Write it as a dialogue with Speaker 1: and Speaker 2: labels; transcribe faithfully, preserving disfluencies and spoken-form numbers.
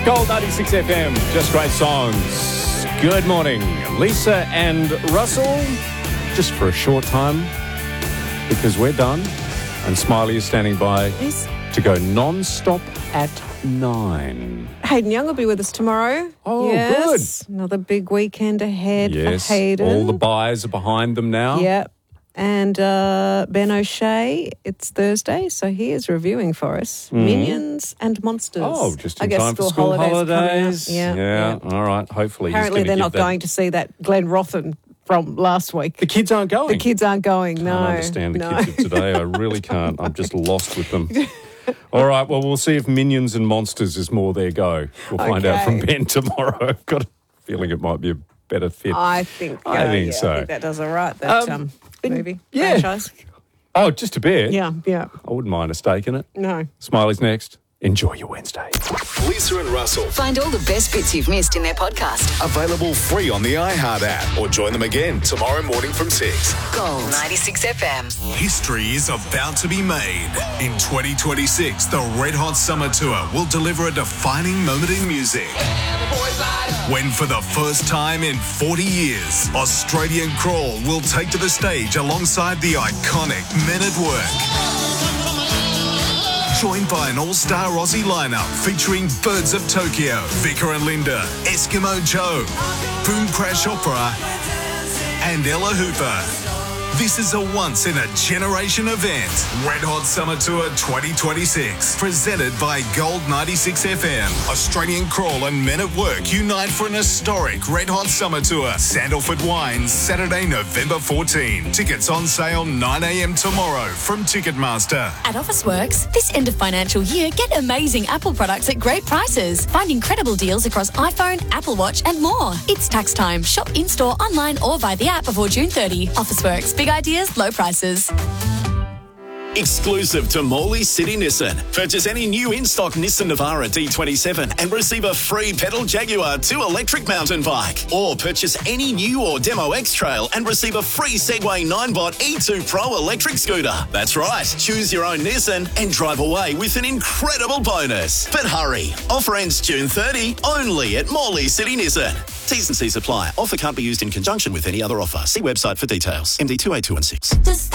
Speaker 1: Gold ninety-six F M, just great songs. Good morning, Lisa and Russell. Just for a short time, because we're done, and Smiley is standing by
Speaker 2: Yes.
Speaker 1: to go non-stop at nine.
Speaker 2: Hayden Young will be with us tomorrow.
Speaker 1: Oh,
Speaker 2: yes. good. Another big weekend ahead
Speaker 1: Yes,
Speaker 2: for Hayden.
Speaker 1: all the buys are behind them now.
Speaker 2: Yep. And uh, Ben O'Shea, it's Thursday, so he is reviewing for us
Speaker 1: Mm.
Speaker 2: Minions and Monsters.
Speaker 1: Oh, just in
Speaker 2: I guess
Speaker 1: time for
Speaker 2: school,
Speaker 1: school
Speaker 2: holidays.
Speaker 1: holidays.
Speaker 2: coming up.
Speaker 1: Yeah,
Speaker 2: Yeah,
Speaker 1: all right. Hopefully
Speaker 2: Apparently
Speaker 1: he's
Speaker 2: they're
Speaker 1: gonna
Speaker 2: not
Speaker 1: give that-
Speaker 2: going to see that Glenn Rothen from last week.
Speaker 1: The kids aren't going.
Speaker 2: The kids aren't going, no.
Speaker 1: I can't understand the
Speaker 2: no.
Speaker 1: kids of today. I really can't. I'm just lost with them. All right, well, we'll see if Minions and Monsters is more their go. We'll find out from
Speaker 2: Okay.
Speaker 1: Ben tomorrow. I've got a feeling it might be a better fit.
Speaker 2: I think, uh,
Speaker 1: I think
Speaker 2: yeah,
Speaker 1: so.
Speaker 2: I think that does all right, that
Speaker 1: Um,
Speaker 2: um,
Speaker 1: in-
Speaker 2: movie
Speaker 1: yeah.
Speaker 2: franchise.
Speaker 1: Oh, just a bit?
Speaker 2: Yeah, yeah.
Speaker 1: I wouldn't mind a steak in it.
Speaker 2: No.
Speaker 1: Smiley's next. Enjoy your Wednesday.
Speaker 3: Lisa and Russell.
Speaker 4: Find all the best bits you've missed in their podcast.
Speaker 3: Available free on the iHeart app or join them again tomorrow morning from six.
Speaker 4: Gold ninety-six F M.
Speaker 5: History is about to be made. In twenty twenty-six, the Red Hot Summer Tour will deliver a defining moment in music. When for the first time in forty years, Australian Crawl will take to the stage alongside the iconic Men at Work. Joined by an all-star Aussie lineup featuring Birds of Tokyo, Vicar and Linda, Eskimo Joe, Boom Crash Opera, and Ella Hooper. This is a once-in-a-generation event. Red Hot Summer Tour twenty twenty-six, presented by Gold ninety-six F M. Australian Crawl and Men at Work unite for an historic Red Hot Summer Tour. Sandalford Wines, Saturday, November fourteenth. Tickets on sale nine a.m. tomorrow from Ticketmaster.
Speaker 6: At Officeworks, this end of financial year, get amazing Apple products at great prices. Find incredible deals across iPhone, Apple Watch and more. It's tax time. Shop in-store, online or via the app before June thirtieth. Officeworks. Big ideas, low prices.
Speaker 7: Exclusive to Morley City Nissan. Purchase any new in-stock Nissan Navara D twenty-seven and receive a free pedal Jaguar two electric mountain bike. Or purchase any new or demo X-Trail and receive a free Segway nine bot E two Pro electric scooter. That's right, choose your own Nissan and drive away with an incredible bonus. But hurry, offer ends June thirtieth only at Morley City Nissan. T's and C's apply. Offer can't be used in conjunction with any other offer. See website for details. M D two eight two one six.